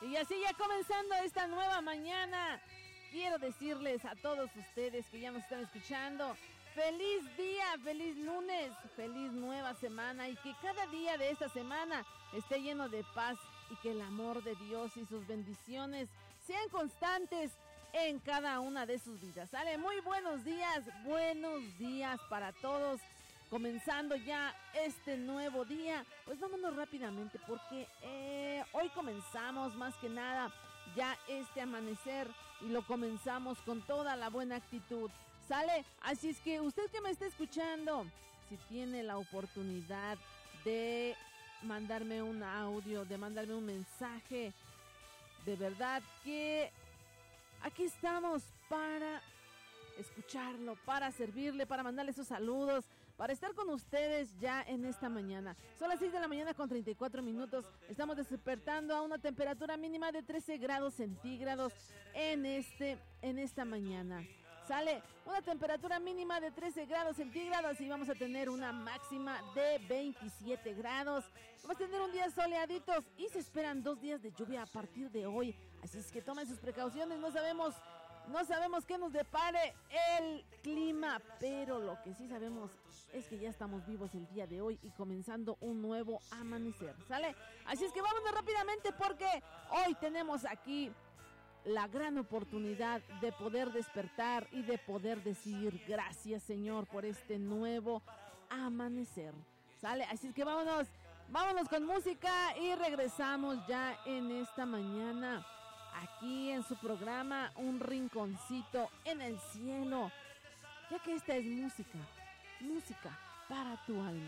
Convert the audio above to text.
Y así ya comenzando esta nueva mañana, quiero decirles a todos ustedes que ya nos están escuchando, feliz día, feliz lunes, feliz nueva semana y que cada día de esta semana esté lleno de paz y que el amor de Dios y sus bendiciones sean constantes en cada una de sus vidas. ¿Sale? Muy buenos días para todos. Comenzando ya este nuevo día, pues vámonos rápidamente porque hoy comenzamos más que nada ya este amanecer y lo comenzamos con toda la buena actitud. ¿Sale? Así es que usted que me está escuchando, si tiene la oportunidad de mandarme un audio, de mandarme un mensaje, de verdad que aquí estamos para escucharlo, para servirle, para mandarle esos saludos, para estar con ustedes ya en esta mañana. Son las 6 de la mañana con 34 minutos. Estamos despertando a una temperatura mínima de 13 grados centígrados en esta mañana. Sale una temperatura mínima de 13 grados centígrados y vamos a tener una máxima de 27 grados. Vamos a tener un día soleaditos y se esperan 2 días de lluvia a partir de hoy. Así es que tomen sus precauciones, no sabemos qué nos depare el clima, pero lo que sí sabemos es que ya estamos vivos el día de hoy y comenzando un nuevo amanecer, ¿sale? Así es que vámonos rápidamente porque hoy tenemos aquí la gran oportunidad de poder despertar y de poder decir gracias, Señor, por este nuevo amanecer, ¿sale? Así es que vámonos con música y regresamos ya en esta mañana aquí en su programa Un Rinconcito en el Cielo, ya que esta es música para tu alma.